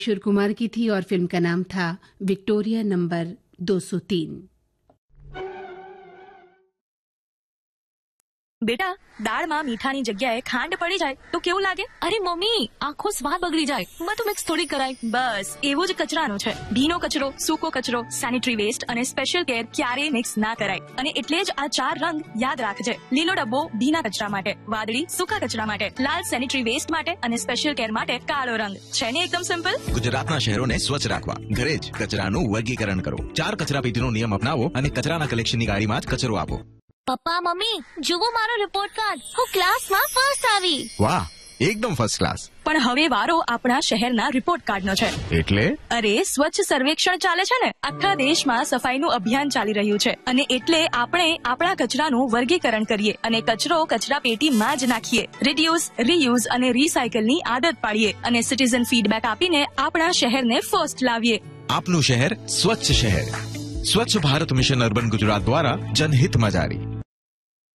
किशोर कुमार की थी और फिल्म का नाम था विक्टोरिया नंबर 203। बेटा, દાળમાં મીઠાની જગ્યાએ ખાંડ પડી જાય તો કેવું લાગે? અરે મમ્મી, આખો સ્વાદ બગડી જાય. મેં તો મિક્સ થોડી કરાય. બસ એવું જ કચરાનું છે. ભીનો કચરો, સૂકો કચરો, સેનિટરી વેસ્ટ અને સ્પેશિયલ કેર ક્યારેય મિક્સ ના કરાય. અને એટલે જ આ 4 રંગ યાદ રાખજે. લીલો ડબ્બો ભીના કચરા માટે, વાદળી સૂકા કચરા માટે, લાલ સેનિટરી વેસ્ટ માટે અને સ્પેશિયલ કેર માટે કાળો રંગ. છે ને એકદમ સિમ્પલ? ગુજરાતના શહેરોને સ્વચ્છ રાખવા ઘરે જ કચરાનું વર્ગીકરણ કરો. 4 કચરાપેટીનો નિયમ અપનાવો અને કચરાના કલેક્શનની ગાડીમાં જ કચરો આપો. પપ્પા મમ્મી, જુઓ મારો રિપોર્ટ કાર્ડ. હું ક્લાસમાં ફર્સ્ટ આવી. વાહ, એકદમ ફર્સ્ટ ક્લાસ. પણ હવે વારો આપણા શહેરના રિપોર્ટ કાર્ડનો છે. એટલે? અરે, સ્વચ્છ સર્વેક્ષણ ચાલે છે ને. આખા દેશમાં સફાઈનું અભિયાન ચાલી રહ્યું છે અને એટલે આપણે આપણા કચરાનું વર્ગીકરણ કરીએ અને કચરો કચરા પેટીમાં જ નાખીએ. રિડ્યુસ, રીયુઝ અને રીસાયકલની આદત પાડીએ અને સિટીઝન ફીડબેક આપીને આપણા શહેરને ફર્સ્ટ લાવીએ. આપનું શહેર સ્વચ્છ શહેર. સ્વચ્છ ભારત મિશન અર્બન ગુજરાત દ્વારા જનહિતમાં જારી.